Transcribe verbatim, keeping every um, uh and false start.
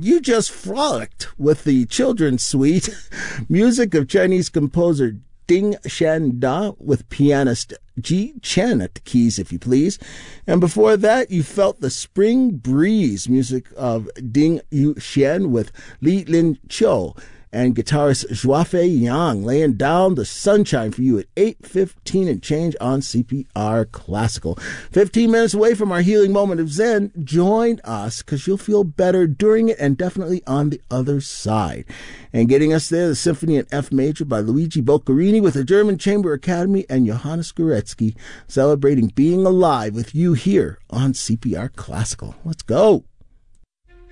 You just frolicked with the children's suite, music of Chinese composer Ding Shan Da with pianist Ji Chen at the keys, if you please. And before that, you felt the spring breeze, music of Ding Yu Xian with Li Lin Qiu, and guitarist Zhuafei Yang laying down the sunshine for you at eight fifteen and change on C P R Classical. fifteen minutes away from our healing moment of Zen. Join us because you'll feel better during it and definitely on the other side. And getting us there, the Symphony in F Major by Luigi Boccherini with the German Chamber Academy and Johannes Goretzky celebrating being alive with you here on C P R Classical. Let's go.